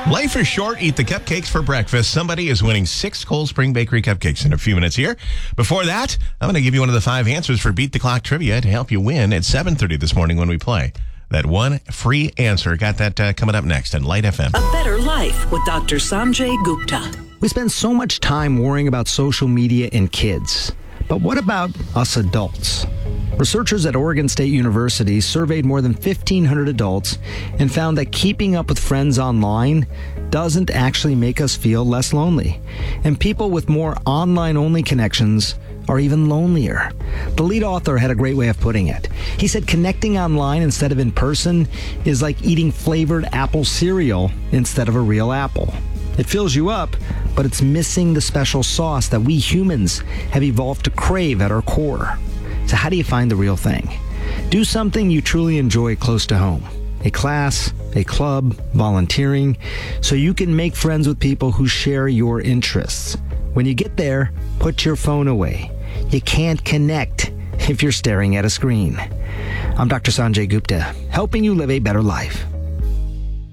Life is short. Eat the cupcakes for breakfast. Somebody is winning 6 Cold Spring Bakery cupcakes in a few minutes here. Before that, I'm going to give you one of the 5 answers for Beat the Clock Trivia to help you win at 7:30 this morning when we play. That one free answer. Got that coming up next on Light FM. A Better Life with Dr. Sanjay Gupta. We spend so much time worrying about social media and kids. But what about us adults? Researchers at Oregon State University surveyed more than 1,500 adults and found that keeping up with friends online doesn't actually make us feel less lonely. And people with more online-only connections are even lonelier. The lead author had a great way of putting it. He said connecting online instead of in person is like eating flavored apple cereal instead of a real apple. It fills you up, but it's missing the special sauce that we humans have evolved to crave at our core. So how do you find the real thing? Do something you truly enjoy close to home. A class, a club, volunteering, so you can make friends with people who share your interests. When you get there, put your phone away. You can't connect if you're staring at a screen. I'm Dr. Sanjay Gupta, helping you live a better life.